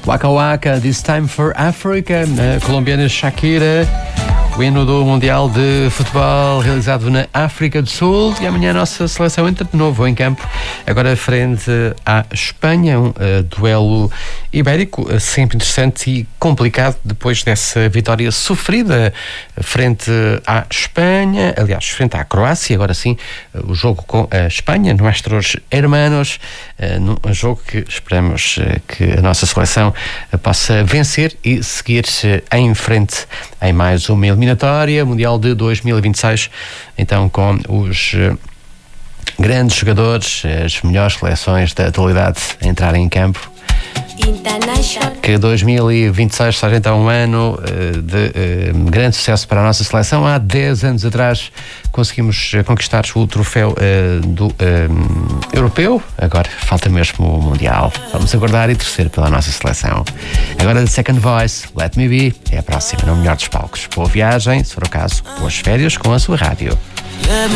Waka Waka, This Time for Africa, a colombiana Shakira, o hino do Mundial de Futebol realizado na África do Sul. E amanhã a nossa seleção entra de novo em campo, agora frente à Espanha, um duelo ibérico, sempre interessante e complicado depois dessa vitória sofrida frente à Espanha, aliás, frente à Croácia. Agora sim, o jogo com a Espanha, Nuestros Hermanos, num jogo que esperamos que a nossa seleção possa vencer e seguir em frente em mais uma eliminatória Mundial de 2026, então com os grandes jogadores, as melhores seleções da atualidade a entrarem em campo. Que 2026 seja então um ano de grande sucesso para a nossa seleção. Há 10 anos atrás conseguimos conquistar o troféu do europeu, agora falta mesmo o Mundial. Vamos aguardar e torcer pela nossa seleção. Agora The Second Voice, Let Me Be, é a próxima no melhor dos palcos. Boa viagem, se for o caso, boas férias com a sua rádio.